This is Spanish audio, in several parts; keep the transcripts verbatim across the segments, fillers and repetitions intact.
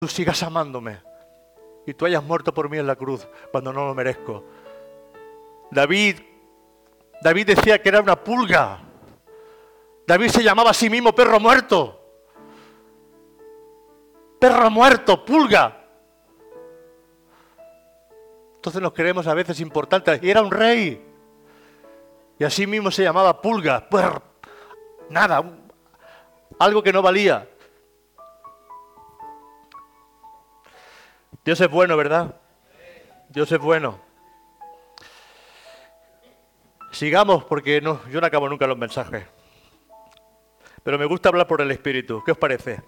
tú sigas amándome y tú hayas muerto por mí en la cruz cuando no lo merezco. David, David decía que era una pulga. David se llamaba a sí mismo perro muerto. Perro muerto, pulga. Entonces nos creemos a veces importantes. Y era un rey. Y así mismo se llamaba pulga. Pues nada, algo que no valía. Dios es bueno, ¿verdad? Dios es bueno. Sigamos, porque no, yo no acabo nunca los mensajes. Pero me gusta hablar por el Espíritu. ¿Qué os parece?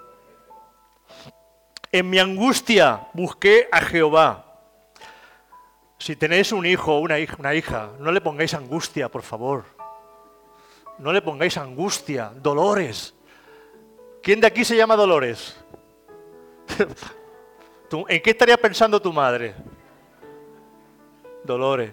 En mi angustia busqué a Jehová. Si tenéis un hijo o una hija, una hija, no le pongáis angustia, por favor. No le pongáis angustia, Dolores. ¿Quién de aquí se llama Dolores? ¿En qué estaría pensando tu madre? Dolores.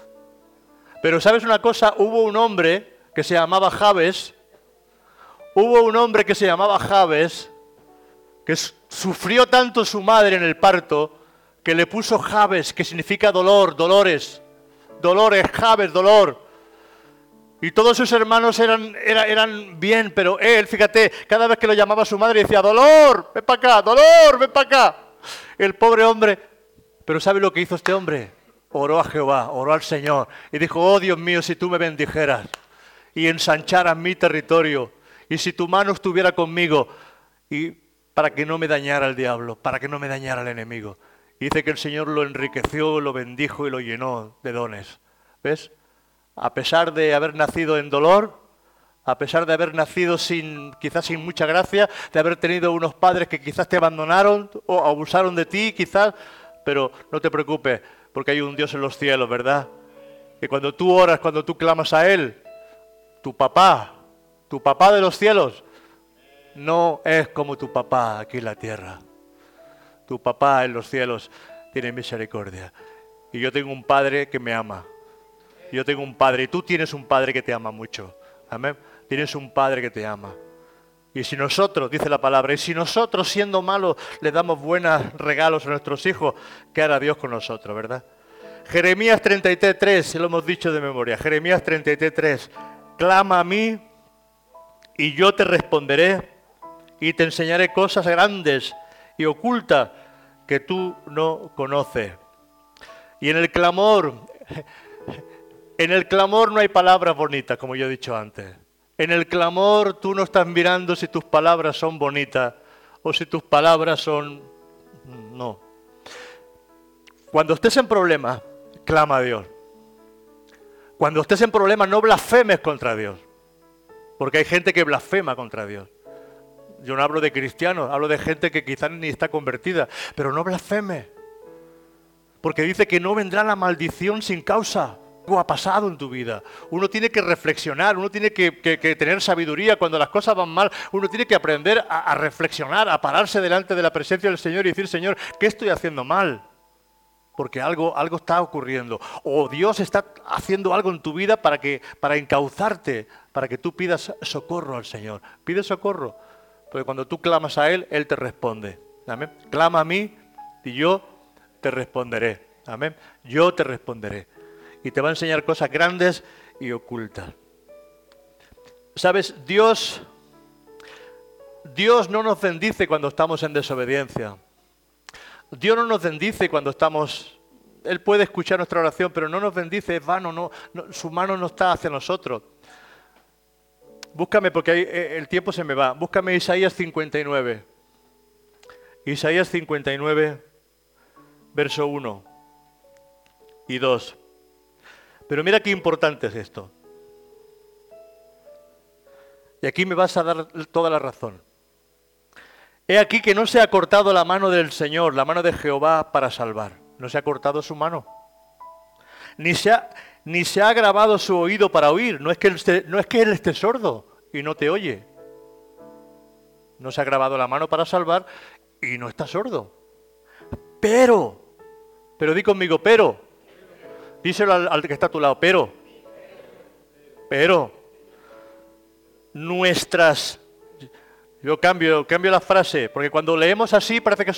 Pero ¿sabes una cosa? Hubo un hombre que se llamaba Jabes. Hubo un hombre que se llamaba Jabes que sufrió tanto su madre en el parto que le puso Jabes, que significa dolor, dolores. Dolores, Jabes, dolor. Y todos sus hermanos eran, eran, eran bien, pero él, fíjate, cada vez que lo llamaba a su madre decía, dolor, ven para acá, dolor, ven para acá. El pobre hombre, pero ¿sabe lo que hizo este hombre? Oró a Jehová, oró al Señor y dijo, oh Dios mío, si tú me bendijeras y ensancharas mi territorio y si tu mano estuviera conmigo y para que no me dañara el diablo, para que no me dañara el enemigo. Y dice que el Señor lo enriqueció, lo bendijo y lo llenó de dones. ¿Ves? A pesar de haber nacido en dolor, a pesar de haber nacido sin, quizás sin mucha gracia, de haber tenido unos padres que quizás te abandonaron o abusaron de ti, quizás, pero no te preocupes, porque hay un Dios en los cielos, ¿verdad? Que cuando tú oras, cuando tú clamas a Él, tu papá, tu papá de los cielos, no es como tu papá aquí en la tierra. Tu papá en los cielos tiene misericordia. Y yo tengo un padre que me ama. Yo tengo un padre, y tú tienes un padre que te ama mucho. Amén. Tienes un padre que te ama. Y si nosotros, dice la palabra, y si nosotros siendo malos le damos buenos regalos a nuestros hijos, ¿qué hará Dios con nosotros, verdad? Jeremías treinta y tres, se lo hemos dicho de memoria. Jeremías treinta y tres. Clama a mí y yo te responderé y te enseñaré cosas grandes y ocultas que tú no conoces. Y en el clamor, en el clamor no hay palabras bonitas, como yo he dicho antes. En el clamor tú no estás mirando si tus palabras son bonitas o si tus palabras son... No. Cuando estés en problemas, clama a Dios. Cuando estés en problemas, no blasfemes contra Dios. Porque hay gente que blasfema contra Dios. Yo no hablo de cristianos, hablo de gente que quizás ni está convertida. Pero no blasfeme. Porque dice que no vendrá la maldición sin causa. Algo ha pasado en tu vida. Uno tiene que reflexionar, uno tiene que, que, que tener sabiduría. Cuando las cosas van mal, uno tiene que aprender a, a reflexionar, a pararse delante de la presencia del Señor y decir, Señor, ¿qué estoy haciendo mal? Porque algo, algo está ocurriendo. O Dios está haciendo algo en tu vida para, que, para encauzarte, para que tú pidas socorro al Señor. Pide socorro. Porque cuando tú clamas a Él, Él te responde. Amén. Clama a mí y yo te responderé. Amén. Yo te responderé. Y te va a enseñar cosas grandes y ocultas. ¿Sabes? Dios, Dios no nos bendice cuando estamos en desobediencia. Dios no nos bendice cuando estamos... Él puede escuchar nuestra oración, pero no nos bendice, es vano, no, no, su mano no está hacia nosotros. Búscame, porque ahí, el tiempo se me va. Búscame Isaías cincuenta y nueve. Isaías cincuenta y nueve, verso uno y dos. Pero mira qué importante es esto. Y aquí me vas a dar toda la razón. He aquí que no se ha cortado la mano del Señor, la mano de Jehová para salvar. No se ha cortado su mano. Ni se ha, ni se ha agravado su oído para oír. No es, que él esté, no es que Él esté sordo y no te oye. No se ha agravado la mano para salvar y no está sordo. Pero, pero di conmigo, pero. Díselo al, al que está a tu lado, pero. Pero. Nuestras... Yo cambio, cambio la frase, porque cuando leemos así parece que